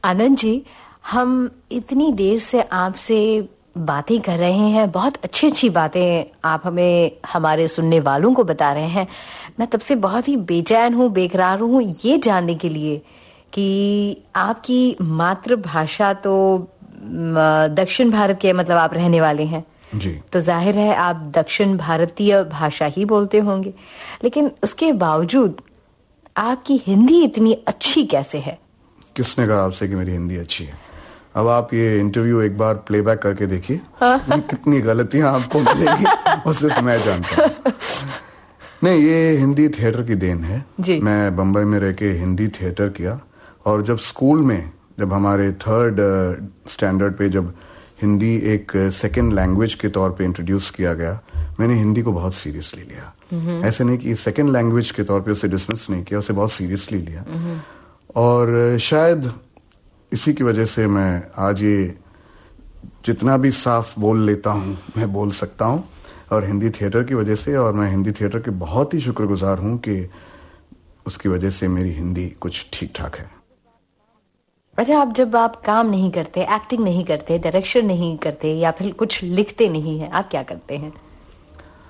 आनंद जी, हम इतनी देर से आपसे बातें कर रहे हैं, बहुत अच्छी अच्छी बातें आप हमें, हमारे सुनने वालों को बता रहे हैं। मैं तब से बहुत ही बेचैन हूँ, बेकरार हूँ ये जानने के लिए कि आपकी मातृभाषा तो दक्षिण भारत के, मतलब आप रहने वाले हैं जी। तो जाहिर है आप दक्षिण भारतीय भाषा ही बोलते होंगे, लेकिन उसके बावजूद आपकी हिंदी इतनी अच्छी कैसे है? किसने कहा आपसे कि मेरी हिंदी अच्छी है? अब आप ये इंटरव्यू एक बार प्लेबैक करके देखिए, कितनी गलतियां आपको मिलेगी वो सिर्फ मैं जानता हूँ। नहीं, ये हिंदी थिएटर की देन है जी। मैं बंबई में रह के हिंदी थिएटर किया, और जब स्कूल में, जब हमारे 3rd स्टैंडर्ड पे जब हिंदी एक सेकेंड लैंग्वेज के तौर पे इंट्रोड्यूस किया गया, मैंने हिंदी को बहुत सीरियसली लिया। ऐसे नहीं कि सेकेंड लैंग्वेज के तौर पे उसे डिसमिस नहीं किया, उसे बहुत सीरियसली लिया। और शायद इसी की वजह से मैं आज ये जितना भी साफ बोल लेता हूँ मैं बोल सकता हूँ, और हिंदी थिएटर की वजह से, और मैं हिंदी थिएटर के बहुत ही शुक्रगुजार हूँ कि उसकी वजह से मेरी हिंदी कुछ ठीक ठाक है। अच्छा, आप जब आप काम नहीं करते, एक्टिंग नहीं करते, डायरेक्शन नहीं करते, या फिर कुछ लिखते नहीं है, आप क्या करते हैं?